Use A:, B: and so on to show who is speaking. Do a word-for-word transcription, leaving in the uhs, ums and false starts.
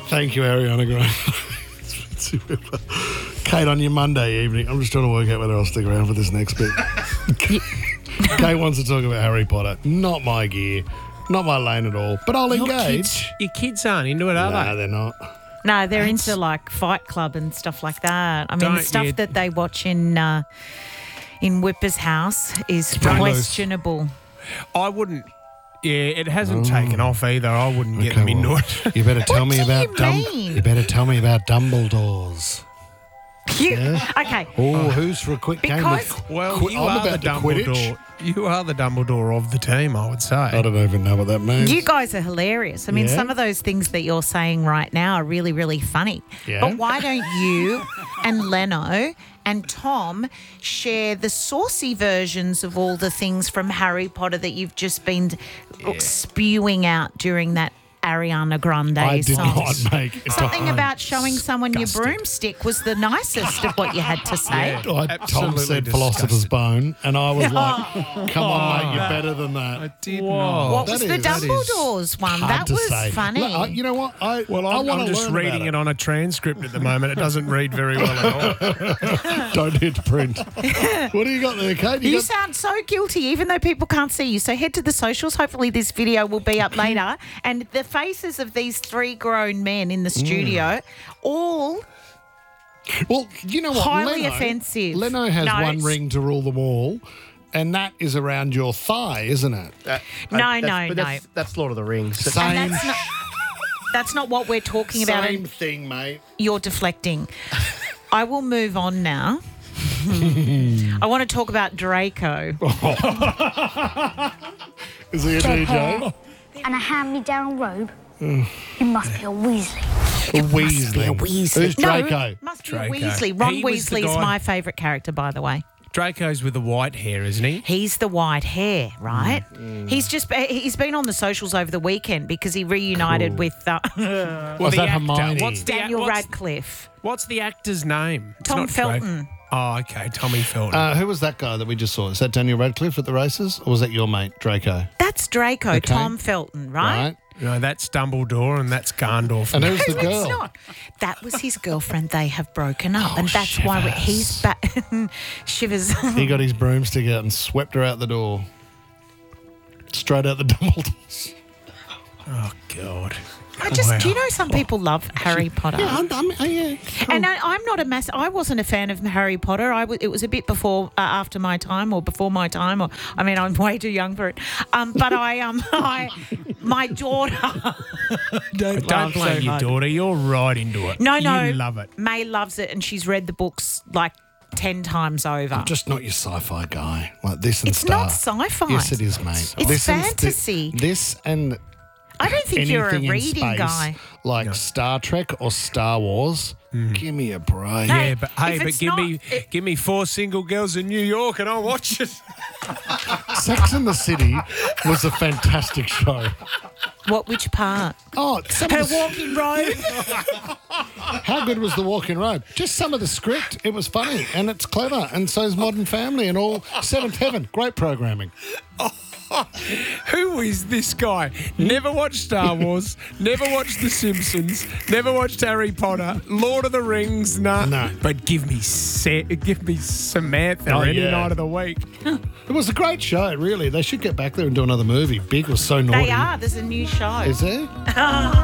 A: Thank you, Ariana Grande. Kate, on your Monday evening, I'm just trying to work out whether I'll stick around for this next bit. Kate wants to talk about Harry Potter. Not my gear. Not my lane at all. But I'll
B: Your
A: engage.
B: kids, your kids aren't into it, are
A: No,
B: they?
A: they're not.
C: No, they're
B: That's-
C: into like Fight Club and stuff like that. I mean,
B: Don't
C: the stuff
B: you-
C: that they watch in uh, in Whipper's house is
A: Spoilers.
C: questionable.
B: I wouldn't. Yeah, it hasn't taken off either. I wouldn't get
A: Okay,
B: them into
A: well,
B: it.
A: You better tell
C: What
A: me
C: do
A: about
C: you
A: Dum-
C: mean?
A: You better tell me about Dumbledores.
C: You,
A: Yeah.
C: Okay,
A: Oh, who's for a quick game
C: Because-
A: of
B: Well,
A: Qu-
B: you
A: I'm
B: are the
A: about the Quidditch.
B: Dumbledore. You are the Dumbledore of the team, I would say.
A: I don't even know what that means.
C: you guys are hilarious. I mean,
A: Yeah.
C: some of those things that you're saying right now are really, really funny.
A: Yeah.
C: But why don't you and Leno and Tom share the saucy versions of all the things from Harry Potter that you've just been spewing out during that Ariana Grande
A: I did
C: song?
A: not make it.
C: Something about showing someone your
B: disgusted.
C: broomstick was the nicest of what you had to say.
B: Yeah.
A: I, Tom
B: Absolutely
A: said philosopher's
B: disgusted.
A: bone, and I was like, come on, mate, you're better than that.
B: did
C: What
A: That
C: was
A: is-
C: the
A: that is
C: Dumbledore's one?
A: Hard
C: That
A: to
C: was
A: say.
C: funny.
A: Look, I- you know what? I,
B: Well,
A: I
B: I'm,
A: want
B: I'm
A: to
B: just
A: learn
B: reading
A: about
B: it on a transcript at the moment. It doesn't read very well at all.
A: Don't hit print. What do you got there, Kate?
C: You
A: got-
C: sound so guilty, even though people can't see you. So head to the socials. Hopefully, this video will be up later. And the faces of these three grown men in the studio, all
A: Well, you know what?
C: highly
A: Leno,
C: offensive.
A: Leno has
C: No,
A: one
C: it's-
A: ring to rule them all, and that is around your thigh, isn't it?
D: That-
C: No,
D: that's-
C: no,
D: but
C: no.
D: That's, that's Lord of the Rings.
A: Same,
C: And that's not. That's not what we're talking about.
A: same
C: And
A: thing, mate.
C: you're deflecting. I will move on now. I want to talk about Draco.
A: Is he a
E: Red
A: D
E: hair
A: J?
E: and a hand-me-down robe. You must be a Weasley.
A: A Weasley.
C: Be a Weasley.
A: Who's Draco?
C: No, must be
B: Draco.
C: a Weasley. Ron
B: He was the
C: Weasley is
B: guy-
C: my favourite character, by the way.
B: Draco's with the white hair, isn't he?
C: He's the white hair, right? He's just he's been on the socials over the weekend because he reunited with uh,
B: Well,
A: Was
B: the
A: that
B: actor.
A: Hermione?
B: What's the,
C: Daniel
B: what's,
C: Radcliffe.
B: what's the actor's name? It's
C: Tom
B: not Draco.
C: Felton.
B: Oh, okay. Tommy Felton.
A: Uh, who was that guy that we just saw? Is that Daniel Radcliffe at the races, or was that your mate, Draco?
C: That's Draco,
A: Okay.
C: Tom Felton, right?
A: Right.
B: no, that's Dumbledore and that's Gandalf.
A: And who's
C: No,
A: the
C: it's
A: girl?
C: not. That was his girlfriend. They have broken up,
A: Oh,
C: and that's why we- he's
A: shivers.
C: back. Shivers.
A: He got his broomstick out and swept her out the door. Straight out the Dumbledores.
B: oh, God.
C: I just,
B: Wow.
C: do you know some people love Harry Potter?
A: Yeah, I'm, I'm, oh, yeah.
C: And I, I'm not a mass. I wasn't a fan of Harry Potter. I w- it was a bit before, uh, after my time, or before my time, or I mean, I'm way too young for it. Um, but I, um, I, my daughter. don't
B: Don't
C: laugh so
B: blame your
C: hard.
B: daughter. You're right into it.
C: No, no,
B: You love it.
C: May loves it, and she's read the books like ten times over.
A: I'm just not your sci-fi guy. Like this and
C: It's
A: Star.
C: not sci-fi.
A: Yes, it is, mate.
C: It's
A: this and
C: fantasy.
A: th- this and
C: I don't think you're a
A: anything in
C: reading
A: space,
C: guy.
A: like Star Trek or Star Wars. Give me a break.
C: No.
B: Yeah, but hey,
C: If
B: but
C: it's
B: give
C: not-
B: me
C: it-
B: give me four single girls in New York and I'll watch it.
A: Sex and the City was a fantastic show.
C: What? Which part?
A: Oh, some
C: Her
A: of the,
C: walking robe.
A: how good was the Walking Robe? Just some of the script. It was funny and it's clever, and so is Modern Family and all. Seventh Heaven, great programming.
B: Who is this guy? Never watched Star Wars, never watched The Simpsons, never watched Harry Potter, Lord of the Rings, nah.
A: No.
B: But give me Sa- give me Samantha
A: Oh,
B: any
A: yeah.
B: night of the week.
A: It was a great show, really. They should get back there and do another movie. Big was so naughty.
C: They are. There's a new show.
A: Is there?